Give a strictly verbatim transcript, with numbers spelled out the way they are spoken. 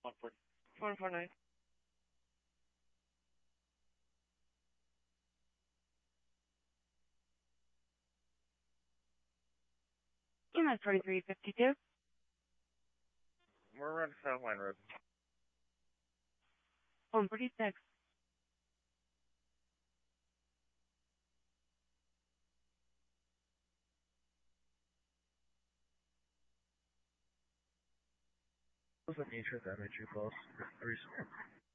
one four nine. E M S twenty-three fifty-two. We're around South Line Road. one forty-six. What was the nature of that image you posted recently?